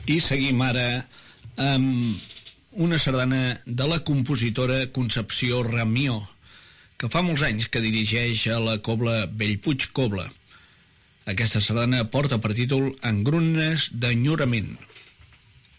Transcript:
I seguim ara amb una sardana de la compositora Concepció Ramió, que fa molts anys que dirigeix a la Cobla Bellpuig Cobla. Aquesta sardana porta per títol Engrunes d'enyorament.